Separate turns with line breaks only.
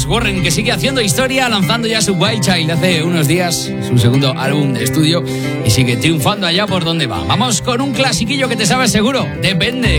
Warren, que sigue haciendo historia, lanzando ya su Wild Child hace unos días, su segundo álbum de estudio, y sigue triunfando allá por donde va. Vamos con un clasiquillo que te sabes seguro. Depende.